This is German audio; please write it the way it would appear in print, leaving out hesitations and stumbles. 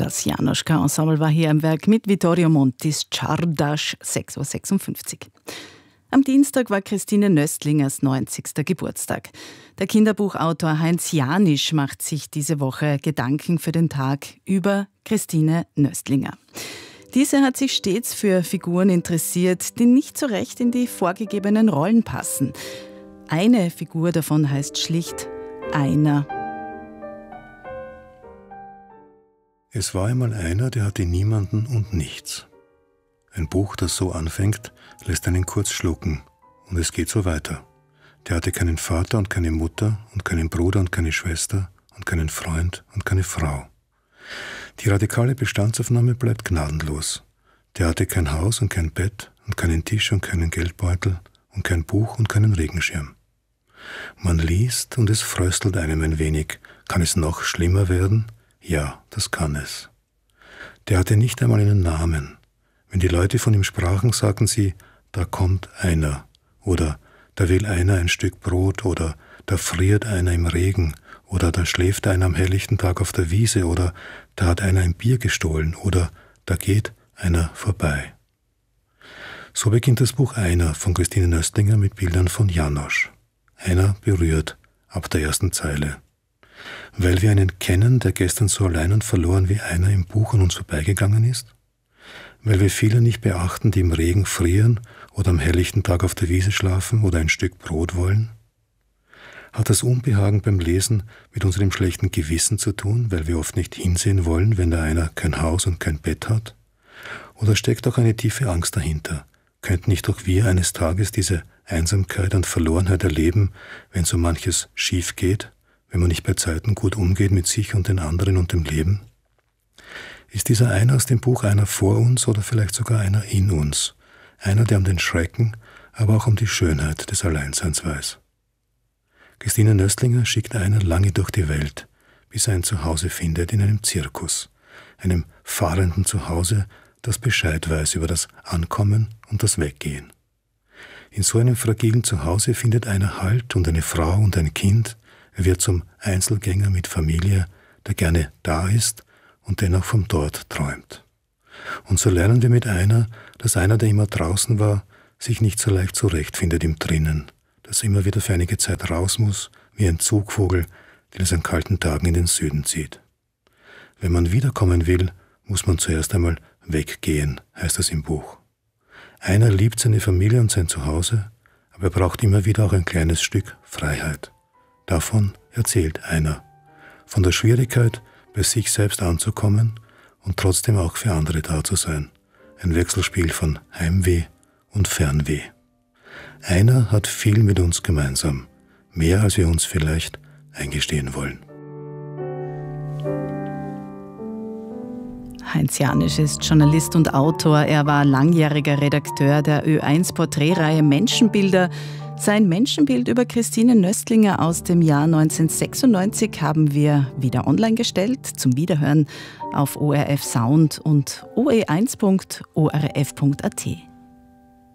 Das Janoschka-Ensemble war hier am Werk mit Vittorio Montis Czardas, 6.56 Uhr. Am Dienstag war Christine Nöstlingers 90. Geburtstag. Der Kinderbuchautor Heinz Janisch macht sich diese Woche Gedanken für den Tag über Christine Nöstlinger. Diese hat sich stets für Figuren interessiert, die nicht so recht in die vorgegebenen Rollen passen. Eine Figur davon heißt schlicht Einer. Es war einmal einer, der hatte niemanden und nichts. Ein Buch, das so anfängt, lässt einen kurz schlucken und es geht so weiter. Der hatte keinen Vater und keine Mutter und keinen Bruder und keine Schwester und keinen Freund und keine Frau. Die radikale Bestandsaufnahme bleibt gnadenlos. Der hatte kein Haus und kein Bett und keinen Tisch und keinen Geldbeutel und kein Buch und keinen Regenschirm. Man liest und es fröstelt einem ein wenig. Kann es noch schlimmer werden? Ja, das kann es. Der hatte nicht einmal einen Namen. Wenn die Leute von ihm sprachen, sagten sie, da kommt einer oder da will einer ein Stück Brot oder da friert einer im Regen oder da schläft einer am helllichten Tag auf der Wiese oder da hat einer ein Bier gestohlen oder da geht einer vorbei. So beginnt das Buch Einer von Christine Nöstlinger mit Bildern von Janosch. Einer berührt ab der ersten Zeile. Weil wir einen kennen, der gestern so allein und verloren wie einer im Buch an uns vorbeigegangen ist? Weil wir viele nicht beachten, die im Regen frieren oder am helllichten Tag auf der Wiese schlafen oder ein Stück Brot wollen? Hat das Unbehagen beim Lesen mit unserem schlechten Gewissen zu tun, weil wir oft nicht hinsehen wollen, wenn da einer kein Haus und kein Bett hat? Oder steckt auch eine tiefe Angst dahinter? Könnten nicht auch wir eines Tages diese Einsamkeit und Verlorenheit erleben, wenn so manches schief geht, wenn man nicht bei Zeiten gut umgeht mit sich und den anderen und dem Leben? Ist dieser Einer aus dem Buch einer vor uns oder vielleicht sogar einer in uns? Einer, der um den Schrecken, aber auch um die Schönheit des Alleinseins weiß. Christine Nöstlinger schickt Einer lange durch die Welt, bis er ein Zuhause findet in einem Zirkus, einem fahrenden Zuhause, das Bescheid weiß über das Ankommen und das Weggehen. In so einem fragilen Zuhause findet Einer Halt und eine Frau und ein Kind. Er wird zum Einzelgänger mit Familie, der gerne da ist und dennoch vom Dort träumt. Und so lernen wir mit Einer, dass einer, der immer draußen war, sich nicht so leicht zurechtfindet im Drinnen, dass er immer wieder für einige Zeit raus muss, wie ein Zugvogel, den es an kalten Tagen in den Süden zieht. Wenn man wiederkommen will, muss man zuerst einmal weggehen, heißt es im Buch. Einer liebt seine Familie und sein Zuhause, aber er braucht immer wieder auch ein kleines Stück Freiheit. Davon erzählt Einer. Von der Schwierigkeit, bei sich selbst anzukommen und trotzdem auch für andere da zu sein. Ein Wechselspiel von Heimweh und Fernweh. Einer hat viel mit uns gemeinsam, mehr als wir uns vielleicht eingestehen wollen. Heinz Janisch ist Journalist und Autor. Er war langjähriger Redakteur der Ö1-Porträtreihe Menschenbilder. Sein Menschenbild über Christine Nöstlinger aus dem Jahr 1996 haben wir wieder online gestellt, zum Wiederhören auf ORF Sound und oe1.orf.at.